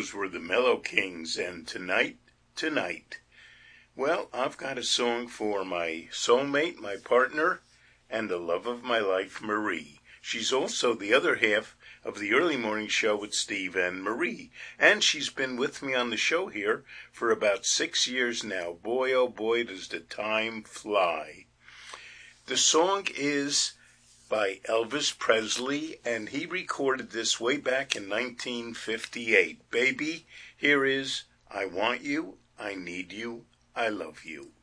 those were the Mellow Kings, and tonight. Well, I've got a song for my soulmate, my partner, and the love of my life, Marie. She's also the other half of the early morning show with Steve and Marie, and she's been with me on the show here for about 6 years now. Boy, oh boy, does the time fly. The song is by Elvis Presley, and he recorded this way back in 1958. Baby, here is I Want You, I Need You, I Love You.